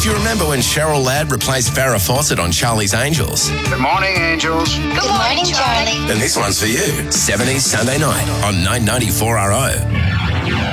if you remember when Cheryl Ladd replaced Farrah Fawcett on Charlie's Angels, Good morning, Angels. Good morning, Charlie. then this one's for you. 70s Sunday night on 994 RO.